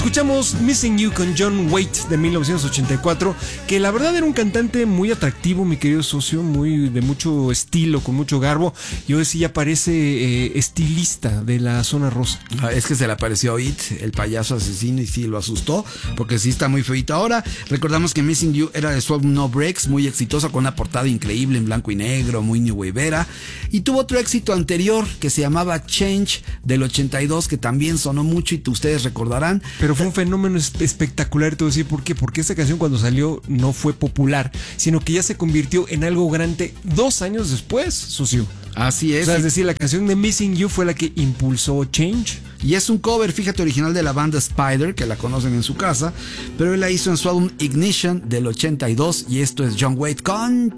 Escuchamos Missing You con John Waite de 1984, que la verdad era un cantante muy atractivo, mi querido socio, muy de mucho estilo, con mucho garbo, y hoy sí ya parece estilista de la zona rosa. Es que se le apareció It, el payaso asesino, y sí lo asustó, porque sí está muy feito. Ahora recordamos que Missing You era de su álbum No Breaks, muy exitosa, con una portada increíble en blanco y negro, muy new waveera, y tuvo otro éxito anterior que se llamaba Change del 82, que también sonó mucho y ustedes recordarán. Pero fue un fenómeno espectacular, te voy a decir por qué. Porque esta canción cuando salió no fue popular, sino que ya se convirtió en algo grande 2 años después, socio. Así es. O sea, es decir, la canción de Missing You fue la que impulsó Change. Y es un cover, fíjate, original de la banda Spider, que la conocen en su casa, pero él la hizo en su álbum Ignition del 82, y esto es John Waite con